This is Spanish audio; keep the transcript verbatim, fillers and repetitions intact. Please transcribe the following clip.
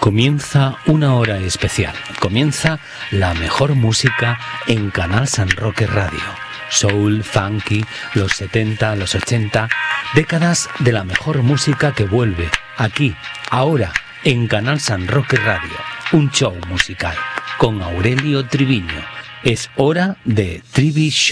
Comienza una hora especial. Comienza la mejor música en Canal San Roque Radio. Soul, funky, los setenta, los ochenta, décadas de la mejor música que vuelve aquí, ahora, en Canal San Roque Radio. Un show musical con Aurelio Triviño. Es hora de Trivi Show.